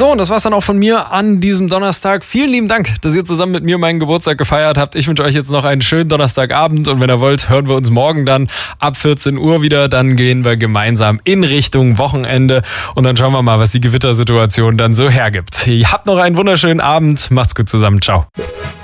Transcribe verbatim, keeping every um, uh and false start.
So, und das war's dann auch von mir an diesem Donnerstag. Vielen lieben Dank, dass ihr zusammen mit mir meinen Geburtstag gefeiert habt. Ich wünsche euch jetzt noch einen schönen Donnerstagabend und wenn ihr wollt, hören wir uns morgen dann ab vierzehn Uhr wieder. Dann gehen wir gemeinsam in Richtung Wochenende und dann schauen wir mal, was die Gewittersituation dann so hergibt. Ihr habt noch einen wunderschönen Abend. Macht's gut zusammen. Ciao.